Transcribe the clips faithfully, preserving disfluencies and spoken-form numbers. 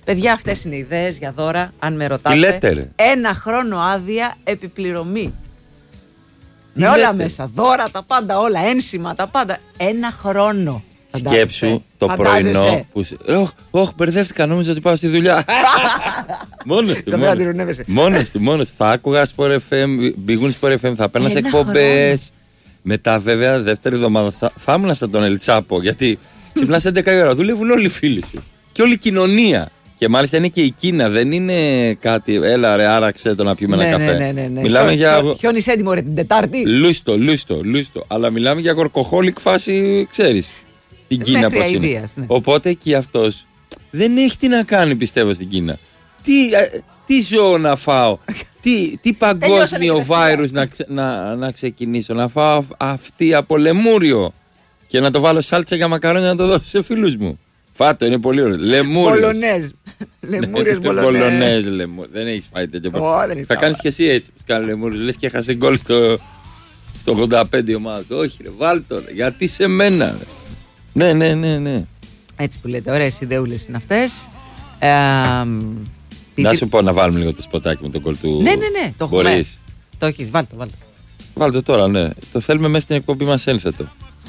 Παιδιά, αυτές είναι ιδέες για δώρα, αν με ρωτάτε. Τι λέτε, ρε? Ένα χρόνο άδεια επιπληρωμή. Τι με όλα λέτε? μέσα. Δώρα, τα πάντα, όλα. Ένσημα, τα πάντα. Ένα χρόνο. Σκέψου το πρωινό. Που... Όχ, όχ, μπερδεύτηκα, νόμιζα ότι πάω στη δουλειά. Μόνος του. Μόνος του, μόνος του. Θα άκουγα Sport εφ εμ, μπηγούν Sport εφ εμ, θα παίρνα εκπομπές. Μετά, βέβαια, δεύτερη εβδομάδα θα ήμουν σαν τον Ελτσάπο. Γιατί ξυπνάς έντεκα η ώρα, δουλεύουν όλοι οι φίλοι σου. Και όλη η κοινωνία. Και μάλιστα είναι και η Κίνα, δεν είναι κάτι. Έλα, ρε, άραξε το να πιούμε ναι, ένα καφέ. Ναι, ναι, ναι, ναι. Μιλάμε Χιό, για. Χιό, χιόνις έτοιμο, ρε, την Τετάρτη. Λούστο, λούστο, λούστο. Αλλά μιλάμε για κορκοχόλικ φάση, ξέρεις. Την Κίνα πώς είναι. Αηδίας, ναι. Οπότε και αυτός δεν έχει τι να κάνει, πιστεύω, στην Κίνα. Τι, τι ζώο να φάω, τι, τι παγκόσμιο βάιρους να, ξε, να, να ξεκινήσω. Να φάω αυτή από λεμούριο και να το βάλω σάλτσα για μακαρόνια να το δώσω σε φίλους μου. Φάτο, είναι πολύ ωραίο. Λεμούριος. Πολωνέζ. Λεμούριος Πολωνέζ. Δεν έχεις φάει τέτοιο πράγμα. Θα κάνεις και εσύ έτσι. Κάνει λεμούριος. Λες και έχασε γκολ στο, στο ογδόντα πέντε η ομάδα. Όχι, ρε, βάλτο. Ρε, γιατί σε μένα. Ρε. Ναι, ναι, ναι, ναι. Έτσι που λέτε, ωραίες ιδεούλες είναι αυτές. Ε, να σου πω να βάλουμε λίγο το σποτάκι με τον κολ του. Ναι, ναι, ναι, το έχουμε. Το έχεις, βάλτε, βάλτε. Βάλτε τώρα, ναι. Το θέλουμε μέσα στην εκπομπή μας ένθετο.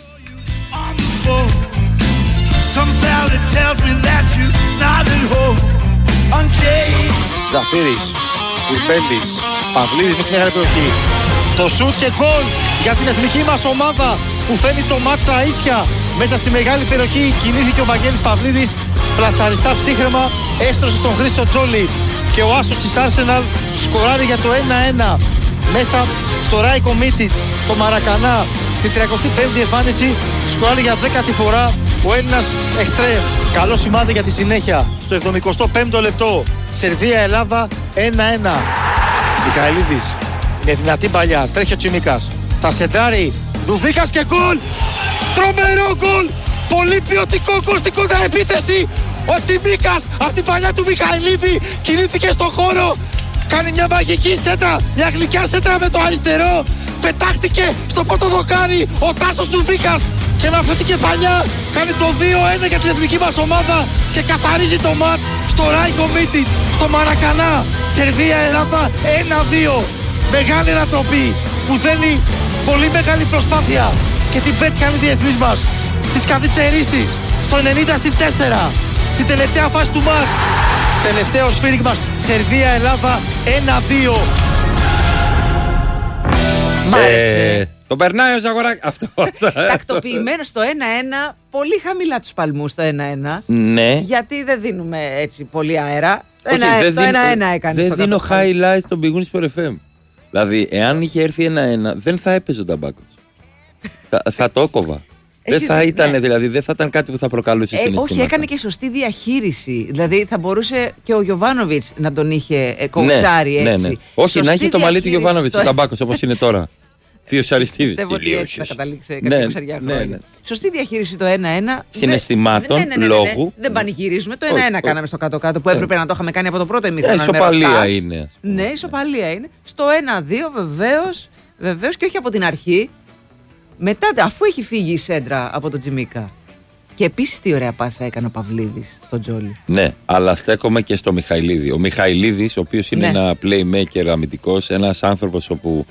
Ζαφύρης, Κουρμπέλης, Παυλίδης μέσα στη μεγάλη περιοχή. Το σουτ και γκολ για την εθνική μας ομάδα που φέρνει το μάτς στα ίσια. Μέσα στη μεγάλη περιοχή κινήθηκε ο Βαγγέλης Παυλίδης. Πλασταριστά ψύχρεμα έστρωσε τον Χρήστο Τζόλι. Και ο άσος της Arsenal σκοράρει για το ένα ένα. Μέσα στο Ράικο Μίτιτς, στο Μαρακανά. Στην τριακοστή πέμπτη εμφάνιση σκοράρει για δέκατη φορά ο Έλληνας εξτρέμ. Καλό σημάδι για τη συνέχεια. Στο εβδομηκοστό πέμπτο λεπτό. Σερβία-Ελλάδα ένα ένα. Μιχαηλίδης. Είναι δυνατή παλιά. Τρέχει ο Τσιμίκας. Θα σεντάρει. Δουβίκας και γκολ. Τρομερό γκολ. Πολύ ποιοτικό γκολ στην κοντραεπίθεση. Ο Τσιμίκας από την παλιά του Μιχαηλίδη κινήθηκε στον χώρο. Κάνει μια μαγική σέντρα. Μια γλυκιά σέντρα με το αριστερό. Πετάχτηκε στο πρώτο δοκάρι ο Τάσος Δουβίκας. Και με αυτή την κεφαλιά κάνει το δύο ένα για την εθνική μας ομάδα και καθαρίζει το μάτς στο Ράικο Μίτιτς, στο Μαρακανά. Σερβία-Ελλάδα ένα δύο. Μεγάλη ανατροπή που θέλει πολύ μεγάλη προσπάθεια και την πέτυχαν οι διεθνείς μας στις καθυστερήσεις στο ενενήντα συν τέσσερα στην τελευταία φάση του μάτς. Τελευταίο σφύριγμα Σερβία-Ελλάδα ένα δύο. Μ' άρεσε. Ε, το περνάει ο Ζαγοράκη. Αυτό. Τακτοποιημένο στο ένα ένα. Πολύ χαμηλά τους παλμούς στο ένα ένα. Ναι. Γιατί δεν δίνουμε έτσι πολύ αέρα. Όχι, ένα, δεν το ένα ένα έκανε. Δεν δίνω highlights στον πηγούνι Sport εφ εμ. Δηλαδή, εάν είχε έρθει ένα ένα, δεν θα έπαιζε ο Ταμπάκος. θα, θα το έκοβα. Δεν θα ήταν, ναι. Δηλαδή, δεν θα ήταν κάτι που θα προκαλούσε ε, συναισθήματα. Όχι, έκανε και σωστή διαχείριση. Δηλαδή, θα μπορούσε και ο Γιοβάνοβιτς να τον είχε ε, κοουτσάρει ναι, έτσι. Ναι, ναι. Όχι, σωστή να είχε το μαλλί του Γιοβάνοβιτς στο... ο Ταμπάκος όπως είναι τώρα. Θείος Αριστίδης. Πιστεύω ότι έτσι θα καταλήξει ναι, κάποια ψαριά ναι, ναι. Σωστή διαχείριση το ένα ένα. Συναισθημάτων, ναι, ναι, ναι, ναι, λόγου. Ναι, δεν πανηγυρίζουμε. Το ένα ένα κάναμε στο κάτω-κάτω που έπρεπε να το είχαμε κάνει από το πρώτο ημίχρονο. Ε, ισοπαλία είναι. Ναι, ισοπαλία είναι. Στο ένα δύο βεβαίως, βεβαίως και όχι από την αρχή. Μετά, αφού έχει φύγει η σέντρα από τον Τζιμίκα. Και επίσης τι ωραία πάσα έκανε ο Παυλίδης στον Τζόλι. Ναι, αλλά στέκομαι και στο Μιχαηλίδη. Ο Μιχαηλίδης, ο οποίος είναι ναι. ένα playmaker αμυντικός, ένας άνθρωπος όπου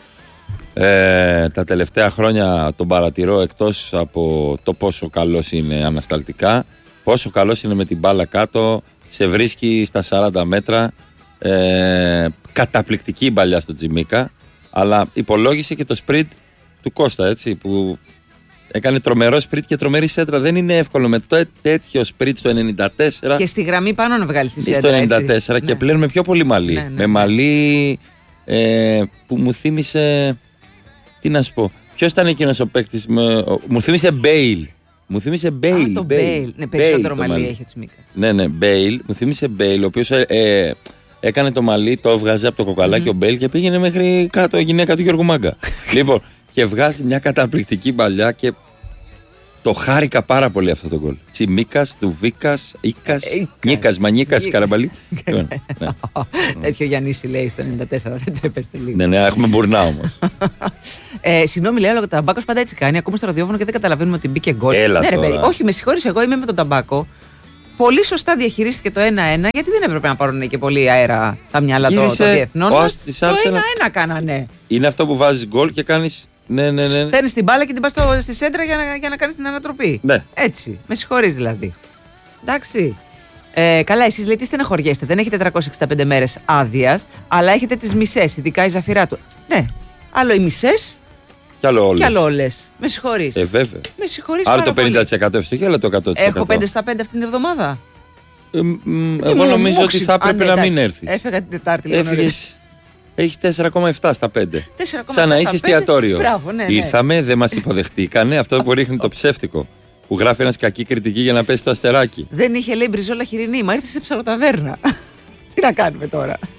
ε, τα τελευταία χρόνια τον παρατηρώ εκτός από το πόσο καλός είναι ανασταλτικά, πόσο καλός είναι με την μπάλα κάτω, σε βρίσκει στα σαράντα μέτρα, ε, καταπληκτική μπαλιά στο Τζιμίκα, αλλά υπολόγισε και το sprint του Κώστα, έτσι, που έκανε τρομερό σπριτ και τρομερή σέντρα. Δεν είναι εύκολο με το τέτοιο σπριτ στο ενενήντα τέσσερα. Και στη γραμμή πάνω να βγάλει τη σέντρα. Στο ενενήντα τέσσερα έτσι. Και ναι. πλέον με πιο πολύ μαλλί. Ναι, ναι, με μαλλί ε, που μου θύμισε. Τι να σου πω. Ποιος ήταν εκείνος ο παίκτης. Μου θύμισε Μπέιλ. Μου θύμισε Μπέιλ. Α, το Μπέιλ. Ναι, περισσότερο μαλλί, μαλλί έχει ο Τσιμίκα. Ναι, ναι, Μπέιλ. Μου θύμισε Μπέιλ, ο οποίος ε, ε, έκανε το μαλλί, το έβγαζε από το κοκαλάκι mm-hmm. ο Μπέιλ και πήγαινε μέχρι κάτω η γυναίκα του Γιώργου Μάγκα. Λοιπόν. Και βγάζει μια καταπληκτική μπαλιά και το χάρηκα πάρα πολύ αυτό το γκολ. Τσιμίκας, Δουβίκας, Ίκας, Νίκας, Μανίκας, Καραμπαλί. Τέτοιο Γιαννίση λέει στο ενενήντα τέσσερα, δεν τρέπεστε λίγο. Ναι, ναι, έχουμε μπουρνά όμως. Συγγνώμη, λέω, ο Ταμπάκος πάντα έτσι κάνει. Ακούμε στο ραδιόφωνο και δεν καταλαβαίνουμε ότι μπήκε γκολ. Έλα τώρα. Όχι, με συγχωρείς, εγώ είμαι με τον Ταμπάκο. πολύ σωστά διαχειρίστηκε το ένα ένα, γιατί δεν έπρεπε να πάρουν και πολύ αέρα τα μυαλά των διεθνών. Το ένα ένα κάνανε. Είναι αυτό που βάζεις γκολ και κάνεις. Ναι, ναι, ναι. Παίρνεις την μπάλα και την πας στη σέντρα για να, για να κάνεις την ανατροπή. Ναι. Έτσι. Με συγχωρείς δηλαδή. Εντάξει. Ε, καλά, εσείς λέει τι στεναχωριέστε. Δεν έχετε τριακόσιες εξήντα πέντε μέρες άδειας, αλλά έχετε τις μισές, ειδικά η Ζαφυρά του. Ναι. Άλλο οι μισές. Κι άλλο όλες. Κι άλλο όλες. Με συγχωρείς. Ε, βέβαια. Με συγχωρείς. Άρα το πενήντα τοις εκατό ευστοχή, αλλά το εκατό τοις εκατό. Έχω πέντε στα πέντε αυτήν την εβδομάδα. Ε, μ, εγώ νομίζω ότι θα έπρεπε να μην έρθεις. Έφεγα την Τετάρτη λίγο νωρίς. Έχει τέσσερα κόμμα επτά στα πέντε. Σαν να είσαι εστιατόριο. Μπράβο, ναι, ναι. Ήρθαμε, δεν μας υποδεχτήκανε. Αυτό που ρίχνει το ψεύτικο. Που γράφει ένας κακή κριτική για να πέσει το αστεράκι. Δεν είχε λέει μπριζόλα χοιρινή, μα ήρθε σε ψαροταβέρνα. Τι να κάνουμε τώρα.